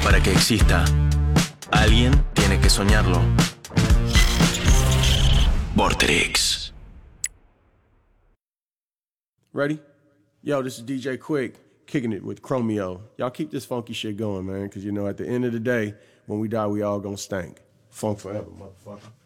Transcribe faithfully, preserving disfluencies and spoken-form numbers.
Para que exista, alguien tiene que soñarlo. Vorterix. Ready? Yo, this is D J Quick, kicking it with Chromeo. Y'all keep this funky shit going, man, because, you know, at the end of the day, when we die, we all gonna stank. Funk forever, motherfucker.